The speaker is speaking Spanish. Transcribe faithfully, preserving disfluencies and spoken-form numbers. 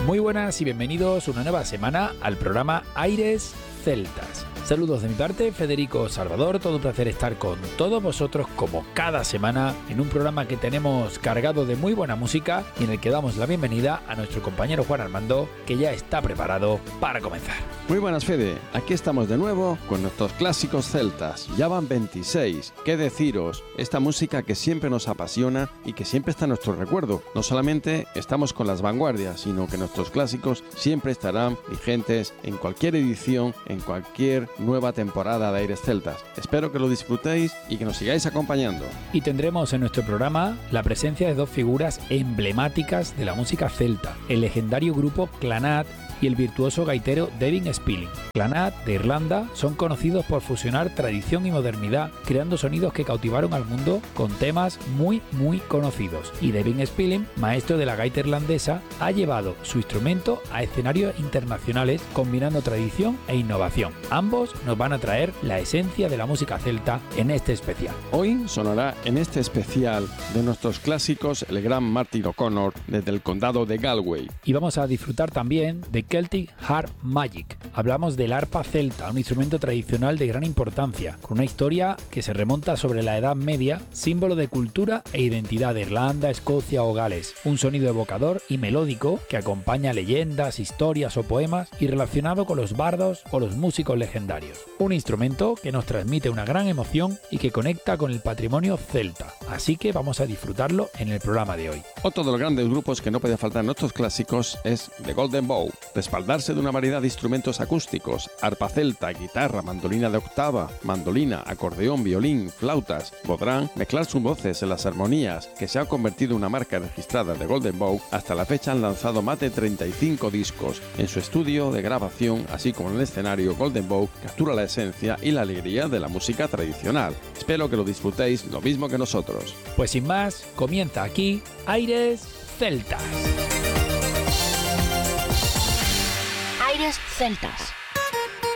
Muy buenas y bienvenidos una nueva semana al programa Aires Celtas. Saludos de mi parte, Federico Salvador, todo un placer estar con todos vosotros como cada semana en un programa que tenemos cargado de muy buena música y en el que damos la bienvenida a nuestro compañero Juan Armando, que ya está preparado para comenzar. Muy buenas, Fede, aquí estamos de nuevo con nuestros clásicos celtas, ya van veintiséis, qué deciros, esta música que siempre nos apasiona y que siempre está en nuestro recuerdo. No solamente estamos con las vanguardias, sino que nuestros clásicos siempre estarán vigentes en cualquier edición, en cualquier nueva temporada de Aires Celtas. Espero que lo disfrutéis y que nos sigáis acompañando. Y tendremos en nuestro programa la presencia de dos figuras emblemáticas de la música celta, el legendario grupo Clannad y el virtuoso gaitero Devin Spilling. Clannad, de Irlanda, son conocidos por fusionar tradición y modernidad, creando sonidos que cautivaron al mundo con temas muy muy conocidos. Y Devin Spilling, maestro de la gaita irlandesa, ha llevado su instrumento a escenarios internacionales combinando tradición e innovación. Ambos nos van a traer la esencia de la música celta en este especial. Hoy sonará en este especial de nuestros clásicos el gran Martin O'Connor desde el condado de Galway. Y vamos a disfrutar también de Celtic Harp Magic. Hablamos del arpa celta, un instrumento tradicional de gran importancia, con una historia que se remonta sobre la Edad Media, símbolo de cultura e identidad de Irlanda, Escocia o Gales. Un sonido evocador y melódico que acompaña leyendas, historias o poemas y relacionado con los bardos o los músicos legendarios. Un instrumento que nos transmite una gran emoción y que conecta con el patrimonio celta. Así que vamos a disfrutarlo en el programa de hoy. Otro de los grandes grupos que no puede faltar en nuestros clásicos es The Golden Bow. Respaldarse de una variedad de instrumentos acústicos, arpa celta, guitarra, mandolina de octava, mandolina, acordeón, violín, flautas, podrán mezclar sus voces en las armonías, que se ha convertido en una marca registrada de Golden Bow. Hasta la fecha han lanzado más de treinta y cinco discos. En su estudio de grabación, así como en el escenario, Golden Bow captura la esencia y la alegría de la música tradicional. Espero que lo disfrutéis lo mismo que nosotros. Pues sin más, comienza aquí Aires Celtas. Aires Celtas.